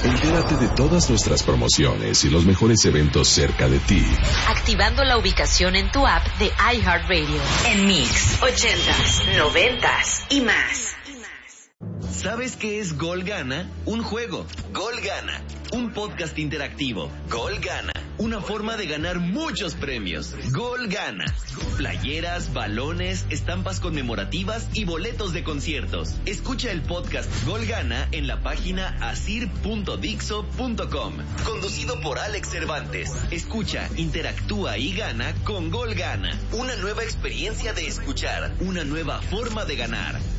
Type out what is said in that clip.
Entérate de todas nuestras promociones y los mejores eventos cerca de ti. Activando la ubicación en tu app de iHeartRadio. En Mix, 80s, 90s y más. ¿Sabes qué es Gol Gana? Un juego. Gol Gana. Un podcast interactivo. Gol Gana. Una forma de ganar muchos premios. Gol Gana. Playeras, balones, estampas conmemorativas y boletos de conciertos. Escucha el podcast Gol Gana en la página asir.dixo.com. Conducido por Alex Cervantes. Escucha, interactúa y gana con Gol Gana. Una nueva experiencia de escuchar. Una nueva forma de ganar.